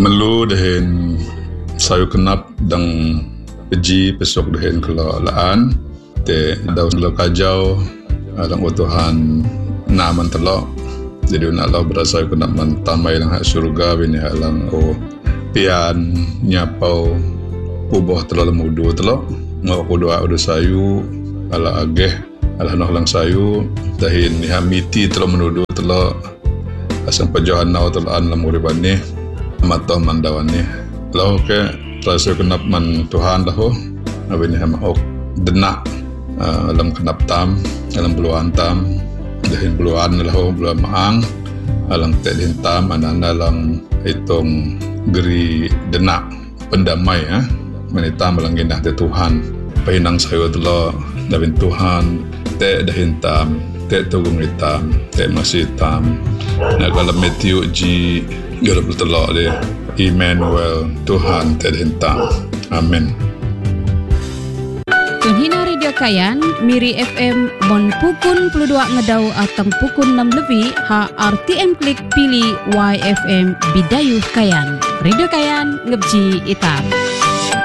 melu dahin sayu kenap dang peji pesok dahin kelolaan te daun lo kajau alang utuhan naman telok. Jadi nak lo berasa kenap mantamai lang hak surga bini halang pian nyapau puboh telok mudu telok ngau kudua udah sayu ala ageh ala noh lang sayu dahin hamiti telok menudu telok asam pajohan nau telokan lamuriban ni matoh mandawan ni lo ke terasa kenap man Tuhan dah abini hamaok denak alam kenap tam alam buluan tam dahin buluan lahu buluan maang alang tedin tam ananda lang itong geri denak pendamai manitam lang ginah te Tuhan pahinang sayo telo dabin Tuhan te dahin tam te tugung itam te masih tam nagalam metiu ji garap telo de Emmanuel Tuhan te dahin tam amin. Tunhina Radio Kayan, Miri FM, Bon Pukun 22 Ngedau atau Pukun 6 lebih, RTM Klik pilih YFM Bidayuh Kayan. Radio Kayan, Ngebji Itam.